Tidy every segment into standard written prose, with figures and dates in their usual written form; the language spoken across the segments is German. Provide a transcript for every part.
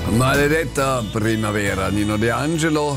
Maledetta Primavera, Nino D'Angelo,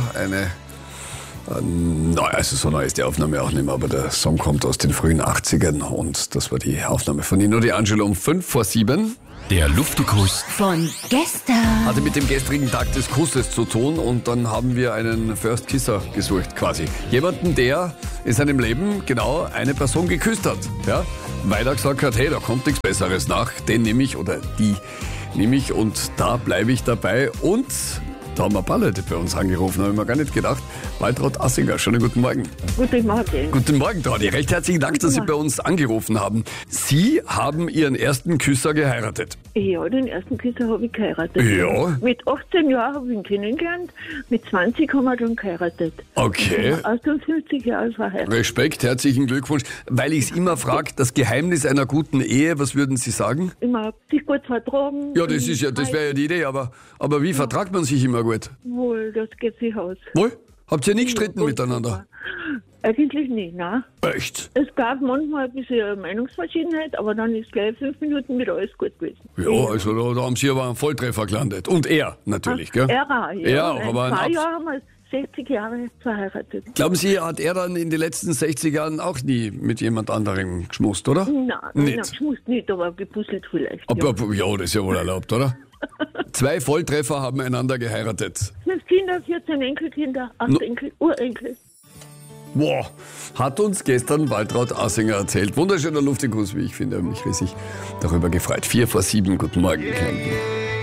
also so neu ist die Aufnahme auch nicht mehr, aber der Song kommt aus den frühen 80ern und das war die Aufnahme von Nino D'Angelo um 5:07. Der Luftikus Von gestern. Hatte mit dem gestrigen Tag des Kusses zu tun und dann haben wir einen First Kisser gesucht quasi. Jemanden, der in seinem Leben genau eine Person geküsst hat, ja, weil er gesagt hat, hey, da kommt nichts Besseres nach, den nehme ich oder die nehme ich und da bleibe ich dabei. Und da haben ein paar Leute bei uns angerufen, habe ich mir gar nicht gedacht. Waltraud Assinger, schönen guten Morgen. Guten Morgen. Guten Morgen, Traudi. Recht herzlichen Dank, dass Sie bei uns angerufen haben. Sie haben Ihren ersten Küsser geheiratet. Ja, den ersten Küsser habe ich geheiratet. Ja. Mit 18 Jahren habe ich ihn kennengelernt, mit 20 haben wir dann geheiratet. Okay. 58 Jahre verheiratet. Respekt, herzlichen Glückwunsch. Weil ich es immer frage, das Geheimnis einer guten Ehe, was würden Sie sagen? Immer sich gut vertragen. Ja, das wäre ja die Idee, aber wie vertragt man sich immer gut? Wohl, das geht sich aus. Wohl? Habt ihr nie gestritten miteinander? Eigentlich nicht, nein. Echt? Es gab manchmal ein bisschen Meinungsverschiedenheit, aber dann ist gleich 5 Minuten wieder alles gut gewesen. Ja, also da haben Sie aber einen Volltreffer gelandet. Und er natürlich, gell? Er auch, ja. Ja, aber in 2 Jahren haben wir 60 Jahre verheiratet. Glauben Sie, hat er dann in den letzten 60 Jahren auch nie mit jemand anderem geschmust, oder? Nein, ich muss nicht, aber gebusselt vielleicht. Aber ja, das ist ja wohl erlaubt, oder? 2 Volltreffer haben einander geheiratet. 5 Kinder, 14 Enkelkinder, 8 Enkel, Urenkel. Wow, hat uns gestern Waltraud Assinger erzählt. Wunderschöner Luftikus, wie ich finde, habe mich riesig darüber gefreut. 6:45, guten Morgen.